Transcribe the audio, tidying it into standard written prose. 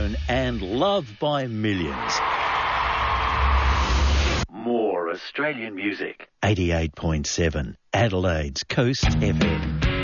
known and loved by millions. More Australian music. 88.7 Adelaide's Coast FM.